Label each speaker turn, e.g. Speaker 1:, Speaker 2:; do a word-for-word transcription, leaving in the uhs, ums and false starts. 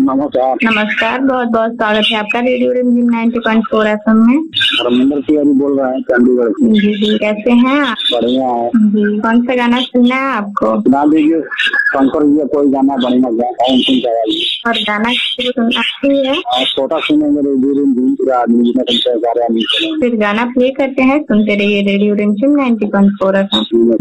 Speaker 1: नमस्कार।
Speaker 2: नमस्कार, बहुत बहुत स्वागत है आपका रेडियो रिमझिम नाइन्टी पॉइंट फोर एफएम में।
Speaker 1: रविंद्र तिवारी बोल रहे हैं चंडीगढ़ से।
Speaker 2: जी जी, कैसे हैं आप?
Speaker 1: बढ़िया है
Speaker 2: जी, कौन सा गाना सुनना है आपको?
Speaker 1: सुना दीजिए शंकर जी का कोई गाना बढ़िया गाना उनकी आवाज।
Speaker 2: और गाना सुनना ही है?
Speaker 1: और छोटा सुनेंगे रेडियो रिमझिम पूरा आदमी में सारे आदमी।
Speaker 2: फिर गाना प्ले करते हैं, सुनते रहिए रेडियो रिमझिम नाइन्टी पॉइंट फोर एफएम।